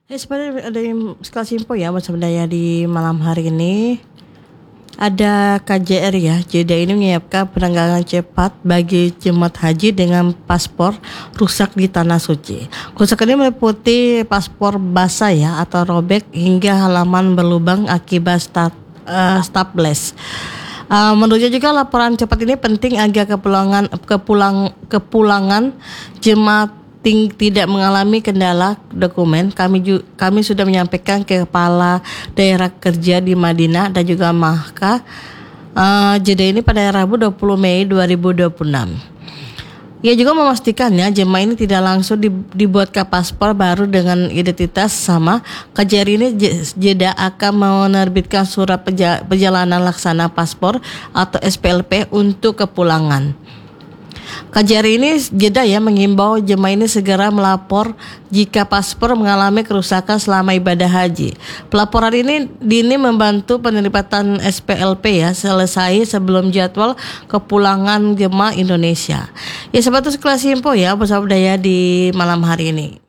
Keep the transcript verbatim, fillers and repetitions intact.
Ya sebenarnya ada yang sekelas info ya sebenarnya di malam hari ini ada K J R ya. Jeddah ini menyiapkan penanggalan cepat bagi jemaat haji dengan paspor rusak di tanah suci. Kerusakan ini meliputi paspor basah ya atau robek hingga halaman berlubang akibat start, uh, staples. Uh, menurutnya juga laporan cepat ini penting agar kepulangan kepulang kepulangan jemaat ting, tidak mengalami kendala dokumen. Kami ju, kami sudah menyampaikan ke kepala daerah kerja di Madinah dan juga Makkah uh, Jeddah ini pada Rabu dua puluh Mei dua ribu dua puluh enam. Ia juga memastikannya jemaah ini tidak langsung dibuatkan paspor baru dengan identitas sama. K J R ini Jeddah akan menerbitkan surat perjalanan laksana paspor atau S P L P untuk kepulangan. K J R ini Jeddah ya mengimbau jemaah ini segera melapor jika paspor mengalami kerusakan selama ibadah haji. Pelaporan ini dini membantu penerbitan S P L P ya selesai sebelum jadwal kepulangan jemaah Indonesia. Ya sebatas kelas info ya bersama Daya di malam hari ini.